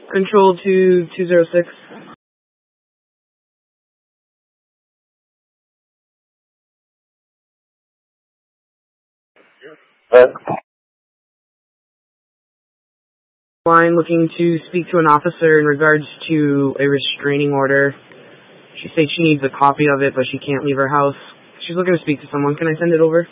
Control 2206. Line looking to speak to an officer in regards to a restraining order. She said she needs a copy of it, but she can't leave her house. She's looking to speak to someone. Can I send it over?